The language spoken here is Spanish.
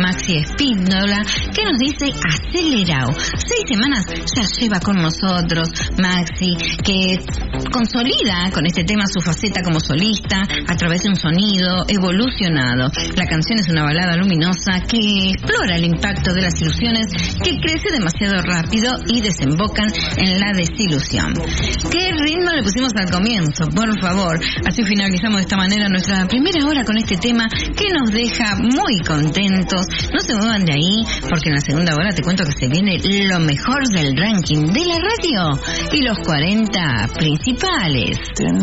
Maxi Espíndola, que nos dice acelerado. 6 semanas ya lleva con nosotros Maxi, que consolida con este tema su faceta como solista a través de un sonido evolucionado. La canción es una balada luminosa que explora el impacto de las ilusiones que crece demasiado rápido y desembocan en la desilusión. ¿Qué ritmo le pusimos al comienzo? Por favor. Así finalizamos de esta manera nuestra primera hora con este tema que nos deja muy contentos. No se muevan de ahí, porque en la segunda hora te cuento que se viene lo mejor del ranking de la radio y los 40 principales.